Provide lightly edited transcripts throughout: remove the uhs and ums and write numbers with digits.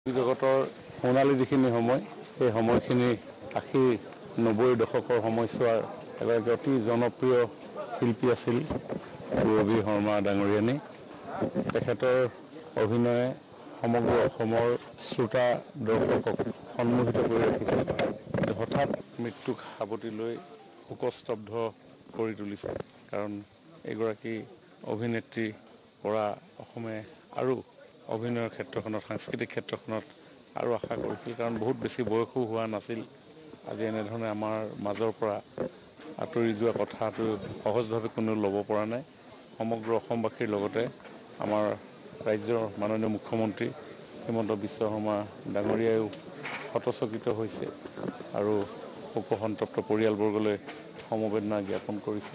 জগতৰ সোণালী যিখিনি সময় সেই সময়খিনি 80-90 দশকৰ সময়ছোৱাৰ এগৰাকী অতি জনপ্ৰিয় শিল্পী আছিল ৰবি শৰ্মা ডাঙৰীয়ানী। তেখেতৰ অভিনয়ে সমগ্ৰ অসমৰ শ্ৰোতা দৰ্শকক সন্মোহিত কৰি ৰাখিছিল। কিন্তু হঠাৎ মৃত্যুক সাৱটি লৈ শোকস্তব্ধ কৰি তুলিছে। কাৰণ এগৰাকী অভিনেত্ৰী পৰা অসমে আৰু অভিনয়ৰ ক্ষেত্ৰখনত সাংস্কৃতিক ক্ষেত্ৰখনত আৰু আশা কৰিছিল। কাৰণ বহুত বেছি বয়সো হোৱা নাছিল। আজি এনেধৰণে আমাৰ মাজৰ পৰা আঁতৰি যোৱা কথাটো সহজভাৱে কোনো ল'ব পৰা নাই। সমগ্ৰ অসমবাসীৰ লগতে আমাৰ ৰাজ্যৰ মাননীয় মুখ্যমন্ত্ৰী হিমন্ত বিশ্ব শৰ্মা ডাঙৰীয়ায়ো হতচকিত হৈছে আৰু শোকসন্তপ্ত পৰিয়ালবৰ্গলৈ সমবেদনা জ্ঞাপন কৰিছে।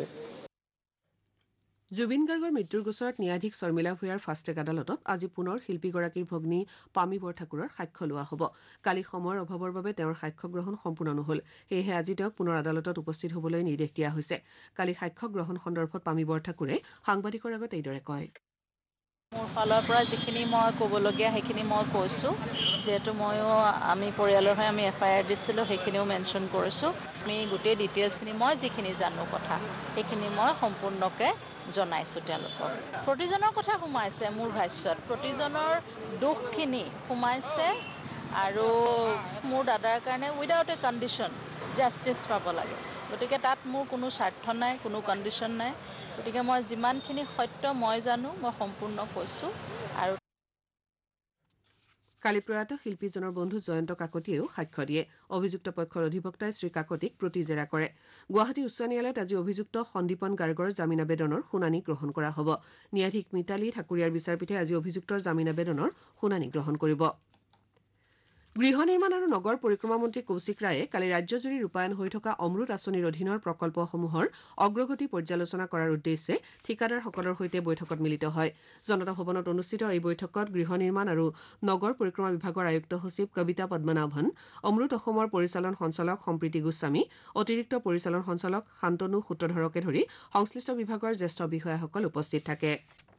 জুবিন গাৰ্গৰ মৃত্যুৰ গোচৰত ন্যায়াধীশ শৰ্মিলা ভূঞাৰ ফাষ্টেগ আদালতত আজি পুনৰ শিল্পীগৰাকীৰ ভগ্নী পামী বৰঠাকুৰৰ সাক্ষ্য লোৱা হ'ব। কালি সময়ৰ অভাৱৰ বাবে তেওঁৰ সাক্ষ্য গ্ৰহণ সম্পূৰ্ণ নহ'ল। সেয়েহে আজি তেওঁক পুনৰ আদালতত উপস্থিত হ'বলৈ নিৰ্দেশ দিয়া হৈছে। কালি সাক্ষ্য গ্ৰহণ সন্দৰ্ভত পামী বৰঠাকুৰে সাংবাদিকৰ আগত এইদৰে কয়। মোৰ ফালৰ পৰা যিখিনি মই ক'বলগীয়া সেইখিনি মই কৈছোঁ। যিহেতু আমি পৰিয়ালৰ হৈ আমি FIR দিছিলোঁ, সেইখিনিও মেনশ্যন কৰিছোঁ। আমি গোটেই ডিটেইলছখিনি মই যিখিনি জানো কথা সেইখিনি মই সম্পূৰ্ণকৈ জনাইছোঁ তেওঁলোকক। প্ৰতিজনৰ কথা সোমাইছে মোৰ ভাষ্যত, প্ৰতিজনৰ দুখখিনি সোমাইছে আৰু মোৰ দাদাৰ কাৰণে উইদাউট এ কণ্ডিশ্যন জাষ্টিছ পাব লাগে। গতিকে তাত মোৰ কোনো স্বাৰ্থ নাই, কোনো কণ্ডিশ্যন নাই। গতিকে মই যিমানখিনি সত্য মই জানো মই সম্পূৰ্ণ কৈছোঁ। আৰু কালি প্ৰয়াত শিল্পীজনৰ বন্ধু জয়ন্ত কাকতিয়েও সাক্ষ্য দিয়ে। অভিযুক্ত পক্ষৰ অধিবক্তাই শ্ৰীকাকতিক প্ৰতিজেৰা কৰে। গুৱাহাটী উচ্চ ন্যায়ালয়ত আজি অভিযুক্ত সন্দীপন গাৰ্গৰ জামিন আবেদনৰ শুনানি গ্ৰহণ কৰা হ'ব। ন্যায়াধীশ মিতালী ঠাকুৰীয়াৰ বিচাৰপীঠে আজি অভিযুক্তৰ জামিন আবেদনৰ শুনানি গ্ৰহণ কৰিব। গৃহ নিৰ্মাণ আৰু নগৰ পৰিক্ৰমা মন্ত্ৰী কৌশিক ৰায়ে কালি ৰাজ্যজুৰি ৰূপায়ণ হৈ থকা অমৃত আঁচনিৰ অধীনৰ প্ৰকল্পসমূহৰ অগ্ৰগতি পৰ্যালোচনা কৰাৰ উদ্দেশ্যে ঠিকাদাৰসকলৰ সৈতে বৈঠকত মিলিত হয়। জনতা ভৱনত অনুষ্ঠিত এই বৈঠকত গৃহ নিৰ্মাণ আৰু নগৰ পৰিক্ৰমা বিভাগৰ আয়ুক্ত সচিব কবিতা পদ্মনাভন, অমৃত অসমৰ পৰিচালন সঞ্চালক সম্প্ৰীতি গোস্বামী, অতিৰিক্ত পৰিচালন সঞ্চালক শান্তনু সূত্ৰধৰকে ধৰি সংশ্লিষ্ট বিভাগৰ জ্যেষ্ঠ বিষয়াসকল উপস্থিত থাকে।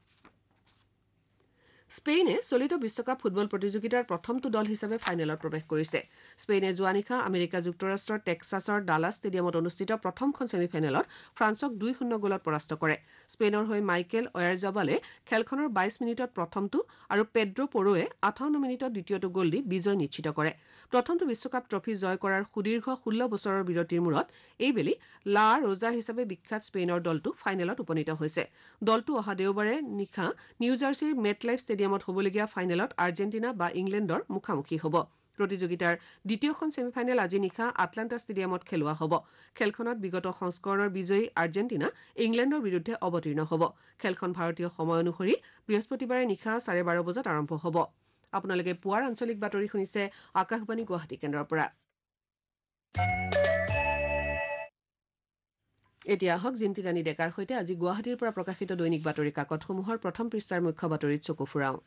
স্পেইনে চলিত বিশ্বকাপ ফুটবল প্ৰতিযোগিতাৰ প্ৰথমটো দল হিচাপে ফাইনেলত প্ৰৱেশ কৰিছে। স্পেইনে যোৱা নিশা আমেৰিকা যুক্তৰাষ্ট্ৰৰ টেক্সাছৰ ডালাছ ষ্টেডিয়ামত অনুষ্ঠিত প্ৰথমখন ছেমিফাইনেলত ফ্ৰান্সক 2-0 গ'লত পৰাস্ত কৰে। স্পেইনৰ হৈ মাইকেল অয়াৰজাবালে খেলখনৰ 22 মিনিটত প্ৰথমটো আৰু পেড্ৰো পৰোৱে 58 মিনিটত দ্বিতীয়টো গ'ল দি বিজয় নিশ্চিত কৰে। প্ৰথমটো বিশ্বকাপ ট্ৰফী জয় কৰাৰ সুদীৰ্ঘ 16 বছৰৰ বিৰতিৰ মূৰত এইবেলি লা ৰোজা হিচাপে বিখ্যাত স্পেইনৰ দলটো ফাইনেলত উপনীত হৈছে। দলটো অহা দেওবাৰে নিশা নিউ জাৰ্চিৰ মেটলাইফ ষ্টেডিয়ামত হ'বলগীয়া ফাইনেলত আৰ্জেণ্টিনা বা ইংলেণ্ডৰ মুখামুখি হ'ব। প্ৰতিযোগিতাৰ দ্বিতীয়খন ছেমিফাইনেল আজি নিশা আটলাণ্টা ষ্টেডিয়ামত খেলোৱা হ'ব। খেলখনত বিগত সংস্কৰণৰ বিজয়ী আৰ্জেণ্টিনা ইংলেণ্ডৰ বিৰুদ্ধে অৱতীৰ্ণ হ'ব। খেলখন ভাৰতীয় সময় অনুসৰি বৃহস্পতিবাৰে নিশা 12:30 বজাত আৰম্ভ হ'ব। আপোনালোকে পুৱাৰ আঞ্চলিক বাতৰি শুনিছে আকাশবাণী গুৱাহাটী কেন্দ্ৰৰ পৰা। এতিয়া আহক জিন্তি ৰাণী ডেকাৰ সৈতে আজি গুৱাহাটীৰ পৰা প্ৰকাশিত দৈনিক বাতৰি কাকতসমূহৰ প্ৰথম পৃষ্ঠাৰ মুখ্য বাতৰিত চকু ফুৰাওঁ।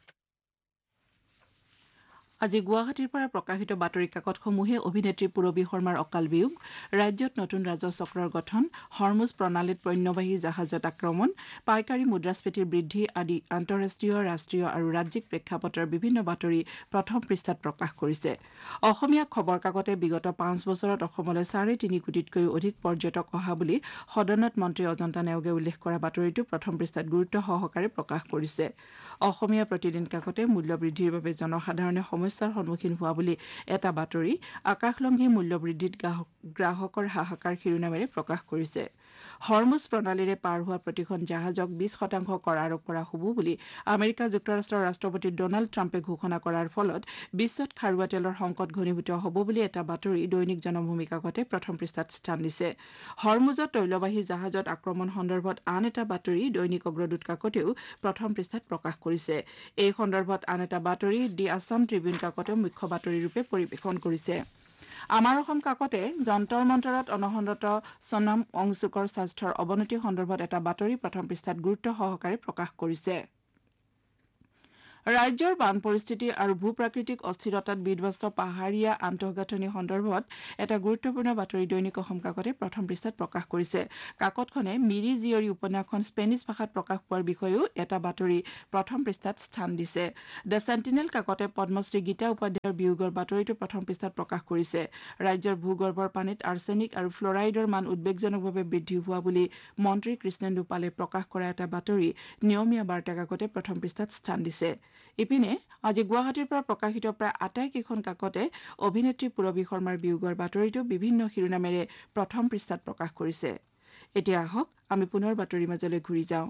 আজি গুৱাহাটীৰ পৰা প্ৰকাশিত বাতৰি কাকতসমূহে অভিনেত্ৰী পূৰবী শৰ্মাৰ অকাল বিয়োগ, ৰাজ্যত নতুন ৰাজহ চক্ৰৰ গঠন, হৰমুজ প্ৰণালীত পণ্যবাহী জাহাজত আক্ৰমণ, পাইকাৰী মুদ্ৰাস্ফীতিৰ বৃদ্ধি আদি আন্তঃৰাষ্ট্ৰীয়, ৰাষ্ট্ৰীয় আৰু ৰাজ্যিক প্ৰেক্ষাপটৰ বিভিন্ন বাতৰি প্ৰথম পৃষ্ঠাত প্ৰকাশ কৰিছে। অসমীয়া খবৰ কাকতে বিগত 5 বছৰত অসমলৈ 3.5 কোটিতকৈও অধিক পৰ্যটক অহা বুলি সদনত মন্ত্ৰী অজন্তা নেওগে উল্লেখ কৰা বাতৰিটো প্ৰথম পৃষ্ঠাত গুৰুত্ব সহকাৰে প্ৰকাশ কৰিছে। অসমীয়া প্ৰতিদিন কাকতে মূল্য বৃদ্ধিৰ বাবে জনসাধাৰণে সমস্যাৰ সন্মুখীন হোৱা বুলি এটা বাতৰি, আকাশলংঘী মূল্য বৃদ্ধিত গ্ৰাহকৰ হাহাকাৰ শিৰোনামেৰে প্ৰকাশ কৰিছে। হৰমুজ প্ৰণালীৰে পাৰ হোৱা প্ৰতিখন জাহাজক 20% কৰ আৰোপ কৰা হ'ব বুলি আমেৰিকা যুক্তৰাষ্ট্ৰৰ ৰাষ্ট্ৰপতি ডনাল্ড ট্ৰাম্পে ঘোষণা কৰাৰ ফলত বিশ্বত খাৰুৱা তেলৰ সংকট ঘনীভূত হ'ব বুলি এটা বাতৰি দৈনিক জনভূমি কাকতে প্ৰথম পৃষ্ঠাত স্থান দিছে। হৰমুজত তৈলবাহী জাহাজত আক্ৰমণ সন্দৰ্ভত আন এটা বাতৰি দৈনিক অগ্ৰদূত কাকতেও প্ৰথম পৃষ্ঠাত প্ৰকাশ কৰিছে। এই সন্দৰ্ভত আন এটা বাতৰি দি আছাম ট্ৰিবিউন কাকতে মুখ্য বাতৰি ৰূপে পৰিৱেশন কৰিছে। আমাৰ অসম কাকতে যন্তৰ মন্তৰত অনশনৰত সোণম ৱাংচুকৰ স্বাস্থ্যৰ অৱনতি সন্দৰ্ভত এটা বাতৰি প্ৰথম পৃষ্ঠাত গুৰুত্ব সহকাৰে প্ৰকাশ কৰিছে। ৰাজ্যৰ বান পৰিস্থিতি আৰু ভূ প্ৰাকৃতিক অস্থিৰতাত বিধ্বস্ত পাহাৰীয়া আন্তঃগাঁথনি সন্দৰ্ভত এটা গুৰুত্বপূৰ্ণ বাতৰি দৈনিক অসম কাকতে প্ৰথম পৃষ্ঠাত প্ৰকাশ কৰিছে। কাকতখনে মিৰি জীয়ৰী উপন্যাসখন স্পেনিছ ভাষাত প্ৰকাশ পোৱাৰ বিষয়েও এটা বাতৰি প্ৰথম পৃষ্ঠাত স্থান দিছে। দ্য চেণ্টিনেল কাকতে পদ্মশ্ৰী গীতা উপাধ্যায়ৰ বিয়োগৰ বাতৰিটো প্ৰথম পৃষ্ঠাত প্ৰকাশ কৰিছে। ৰাজ্যৰ ভূগৰ্ভৰ পানীত আৰ্ছেনিক আৰু ফ্লৰাইডৰ মান উদ্বেগজনকভাৱে বৃদ্ধি হোৱা বুলি মন্ত্ৰী কৃষ্ণেন্দু পালে প্ৰকাশ কৰা এটা বাতৰি নিয়মীয়া বাৰ্তা কাকতে প্ৰথম পৃষ্ঠাত স্থান দিছে। ইপিনে আজি গুৱাহাটীৰ পৰা প্ৰকাশিত প্ৰায় আটাইকেইখন কাকতে অভিনেত্ৰী পূৰবী শৰ্মাৰ বিয়োগৰ বাতৰিটো বিভিন্ন শিৰোনামেৰে প্ৰথম পৃষ্ঠাত প্ৰকাশ কৰিছে। এতিয়া আহক আমি পুনৰ বাতৰিৰ মাজলৈ ঘূৰি যাওঁ।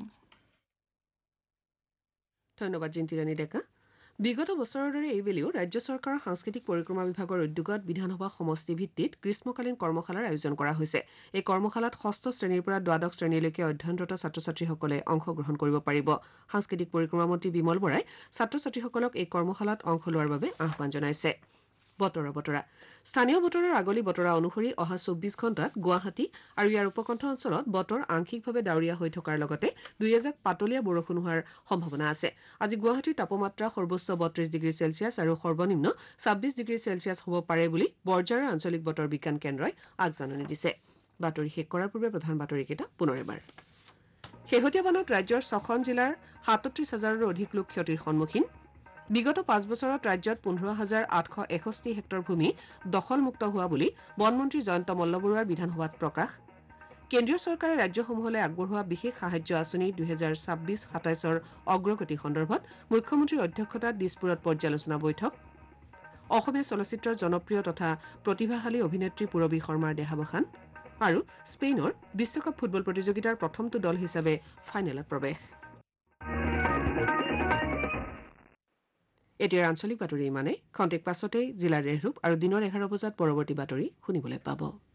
ধন্যবাদ জিন্তিৰাণী ডেকা। বিগত বছৰৰ দৰে এইবেলিও ৰাজ্য চৰকাৰৰ সাংস্কৃতিক পৰিক্ৰমা বিভাগৰ উদ্যোগত বিধানসভা সমষ্টি ভিত্তিত গ্ৰীষ্মকালীন কৰ্মশালাৰ আয়োজন কৰা হৈছে। এই কৰ্মশালাত 6ষ্ঠ শ্ৰেণীৰ পৰা দ্বাদশ শ্ৰেণীলৈকে অধ্যয়নৰত ছাত্ৰ ছাত্ৰীসকলে অংশগ্ৰহণ কৰিব পাৰিব। সাংস্কৃতিক পৰিক্ৰমা মন্ত্ৰী বিমল বৰাই ছাত্ৰ ছাত্ৰীসকলক এই কৰ্মশালাত অংশ লোৱাৰ বাবে আহ্বান জনাইছে। বতৰা স্থানীয় বতৰৰ আগলি বতৰা অনুসৰি অহা 24 ঘণ্টাত গুৱাহাটী আৰু ইয়াৰ উপকণ্ঠ অঞ্চলত বতৰ আংশিকভাৱে ডাৱৰীয়া হৈ থকাৰ লগতে দুই এজাক পাতলীয়া বৰষুণ হোৱাৰ সম্ভাৱনা আছে। আজি গুৱাহাটীৰ তাপমাত্ৰা সৰ্বোচ্চ 32 ডিগ্ৰী চেলছিয়াছ আৰু সৰ্বনিম্ন 26 ডিগ্ৰী চেলছিয়াছ হ'ব পাৰে বুলি বৰঝাৰৰ আঞ্চলিক বতৰ বিজ্ঞান কেন্দ্ৰই আগজাননী দিছে। বাতৰি শেষ কৰাৰ পূৰ্বে প্ৰধান বাতৰিকেইটা পুনৰ এবাৰ। শেহতীয়া বানত ৰাজ্যৰ 6খন জিলাৰ 37,000ৰো অধিক লোক ক্ষতিৰ সন্মুখীন। বিগত 5 বছৰত ৰাজ্যত 15,861 হেক্টৰ ভূমি দখলমুক্ত হোৱা বুলি বনমন্ত্ৰী জয়ন্ত মল্লবৰুৱাৰ বিধানসভাত প্ৰকাশ। কেন্দ্ৰীয় চৰকাৰে ৰাজ্যসমূহলৈ আগবঢ়োৱা বিশেষ সাহায্য আঁচনি 2026-27ৰ অগ্ৰগতি সন্দৰ্ভত মুখ্যমন্ত্ৰীৰ অধ্যক্ষতাত দিছপুৰত পৰ্যালোচনা বৈঠক। অসমীয়া চলচ্চিত্ৰৰ জনপ্ৰিয় তথা প্ৰতিভাশালী অভিনেত্ৰী পূৰবী শৰ্মাৰ দেহাৱসান আৰু স্পেইনৰ বিশ্বকাপ ফুটবল প্ৰতিযোগিতাৰ প্ৰথমটো দল হিচাপে ফাইনেলত প্ৰৱেশ। এতিয়াৰ আঞ্চলিক বাতৰি ইমানে। খন্তেক পাছতেই জিলাৰ ৰেহৰূপ আৰু দিনৰ 11 বজাত পৰৱৰ্তী বাতৰি শুনিবলৈ পাব।